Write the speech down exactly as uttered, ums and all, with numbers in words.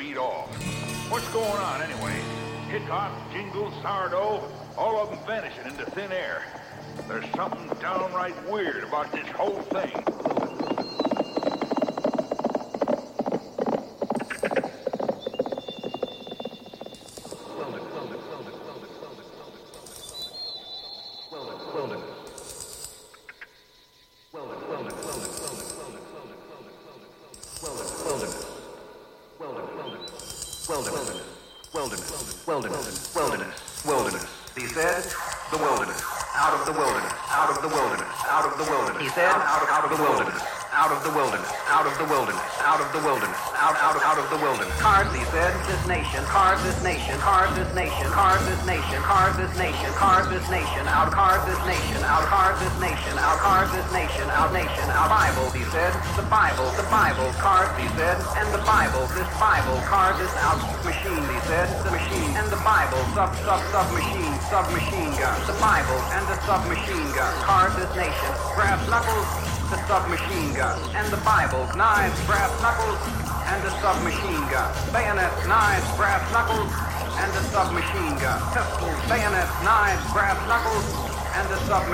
beat off. What's going on anyway? Hickok, Jingles, Sourdough, all of them vanishing into thin air. There's something downright weird about this whole thing. Submachine, submachine gun. The Bible and the submachine gun. Carve this nation. Brass knuckles, the submachine gun. And the Bible, knives, brass knuckles, and the submachine gun. Bayonets, knives, brass knuckles, and the submachine gun. Pistols, bayonets, knives, brass knuckles, and the submachine gun.